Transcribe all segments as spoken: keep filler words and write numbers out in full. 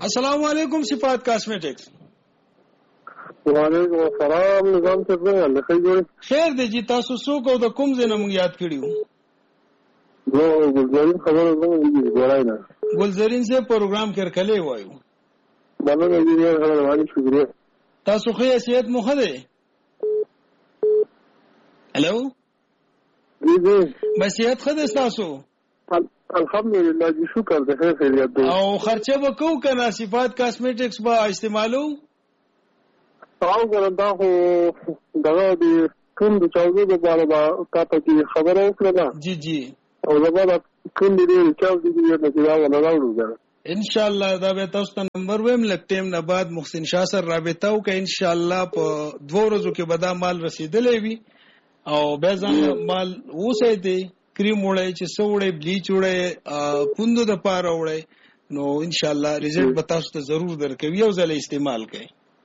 السلام علیکم صفات کاسمیټکس. وعلیکم السلام. نظام څه څنګه خیر خیر دی جی. تاسو څوک او د کوم ځای نه موږ یاد کړیو؟ نو ګلزارین خبره زموږ ګورای نه ګلزارین سے پروګرام کې کله وایو. باندې دې خبره وایي شکریہ. تاسو خو یې صحت مو خده. هلو دې دې مسیحت خده تاسو؟ الحمدلله جی شکر ده خیر خیریت ده. او خرچه وکاو کنه صفات کاسمیټکس با استعمالو؟ او ګران دا خو دغه دې کوم د چاوزو د باره با تاسو کې خبره وکړه. جی جی. او زبر کوم دې چاوزو دې نه کیږي ولا راوړو. ان شاء الله دا به تاسو ته نمبر ویم لک ټیم نه بعد محسن شاه سره رابطه وکړه. ان شاء الله په دوه ورځو کې به دا مال رسیدلې وي او به ځان مال اوسه دی کریم وړي چې سوړې بلیچ وړي پوندو د پاره وړي نو ان شاء الله ریزلټ به تاسو ته ضرور درکوي او ځله استعمال کړئ.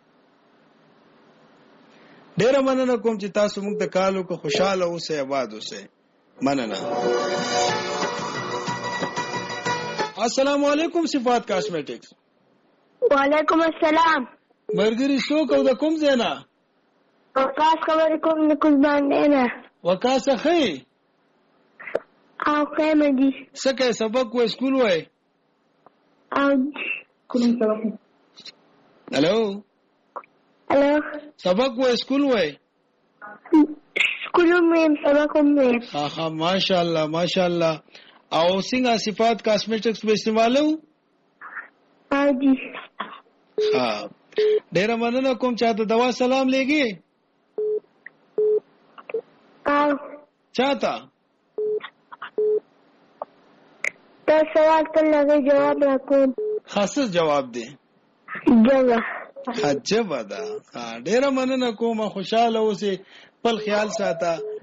ډیر مننه کوم چې تاسو موږ ته کالو کو خوشاله اوسئ آباد اوسئ. مننه. السلام علیکم صفات کاسمیټکس. وعلیکم السلام. مرګري څوک او د کوم ځای نه؟ وقاص خبرې کوم د کوم باندې نه. وقاص خې او قیمه دي. سکه سبق و سکول وای. او کوم سبق؟ هلو هلو سبق و سکول وای. سکول مې سبق مې. ها ها ماشاءالله ماشاءالله. او څنګه صفات کاسمیټکس به استعمالو؟ او دي. ها ډیر مننه کوم چې ته دوا سلام لګي. او چاته؟ دا سوال ته لږ جواب راکوم. خاص جواب دی. جواب. عجب ده. ډیر مننه کوم خوشاله اوسې. خپل خیال ساته.